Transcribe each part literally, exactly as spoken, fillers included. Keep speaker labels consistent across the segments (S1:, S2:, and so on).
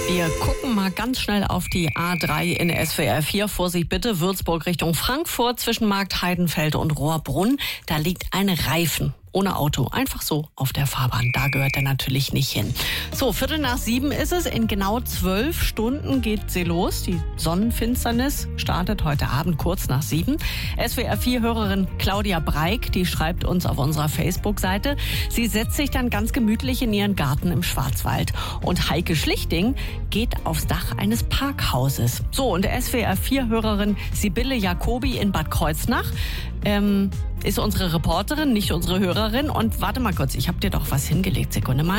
S1: Wir gucken mal ganz schnell auf die A drei in S W R vier. Vorsicht bitte, Würzburg Richtung Frankfurt zwischen Markt Heidenfeld und Rohrbrunn. Da liegt ein Reifen. Ohne Auto, einfach so auf der Fahrbahn. Da gehört er natürlich nicht hin. So, Viertel nach sieben ist es. In genau zwölf Stunden geht sie los. Die Sonnenfinsternis startet heute Abend kurz nach sieben. S W R vier Hörerin Claudia Breik, die schreibt uns auf unserer Facebook-Seite, sie setzt sich dann ganz gemütlich in ihren Garten im Schwarzwald. Und Heike Schlichting geht aufs Dach eines Parkhauses. So, und S W R vier Hörerin Sibylle Jacobi in Bad Kreuznach ähm, ist unsere Reporterin, nicht unsere Hörerin. Und warte mal kurz, ich habe dir doch was hingelegt. Sekunde mal.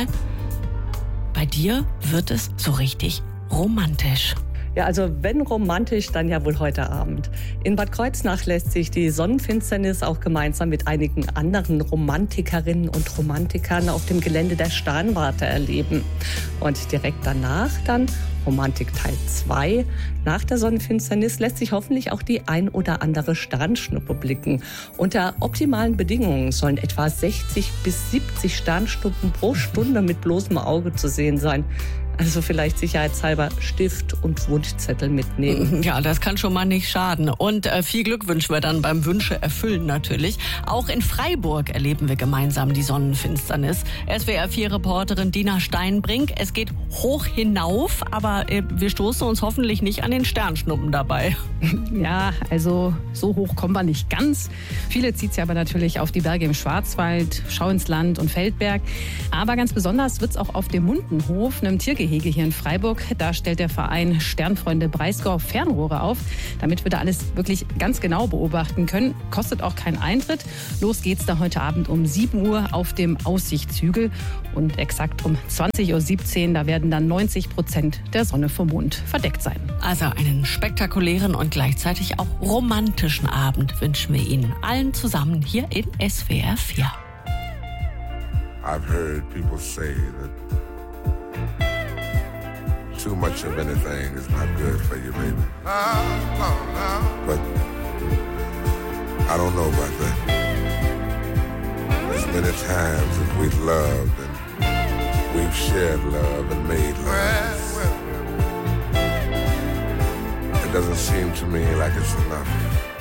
S1: Bei dir wird es so richtig romantisch.
S2: Ja, also wenn romantisch, dann ja wohl heute Abend. In Bad Kreuznach lässt sich die Sonnenfinsternis auch gemeinsam mit einigen anderen Romantikerinnen und Romantikern auf dem Gelände der Sternwarte erleben. Und direkt danach dann Romantik Teil zwei. Nach der Sonnenfinsternis lässt sich hoffentlich auch die ein oder andere Sternschnuppe blicken. Unter optimalen Bedingungen sollen etwa sechzig bis siebzig Sternschnuppen pro Stunde mit bloßem Auge zu sehen sein. Also vielleicht sicherheitshalber Stift und Wunschzettel mitnehmen.
S1: Ja, das kann schon mal nicht schaden. Und äh, viel Glück wünschen wir dann beim Wünsche erfüllen natürlich. Auch in Freiburg erleben wir gemeinsam die Sonnenfinsternis. S W R vier Reporterin Dina Steinbrink. Es geht hoch hinauf, aber äh, wir stoßen uns hoffentlich nicht an den Sternschnuppen dabei.
S3: Ja, also so hoch kommen wir nicht ganz. Viele zieht es ja aber natürlich auf die Berge im Schwarzwald, Schauinsland und Feldberg. Aber ganz besonders wird es auch auf dem Mundenhof, einem Tiergehege hier in Freiburg. Da stellt der Verein Sternfreunde Breisgau Fernrohre auf, damit wir da alles wirklich ganz genau beobachten können. Kostet auch keinen Eintritt. Los geht's da heute Abend um sieben Uhr auf dem Aussichtshügel. Und exakt um zwanzig Uhr siebzehn, da werden dann neunzig Prozent der Sonne vom Mond verdeckt sein.
S1: Also einen spektakulären und gleichzeitig auch romantischen Abend wünschen wir Ihnen allen zusammen hier in S W R vier.
S4: I've heard people say that too much of anything is not good for you, baby. But I don't know about that. As many times as we've loved and we've shared love and made love, it doesn't seem to me like it's enough.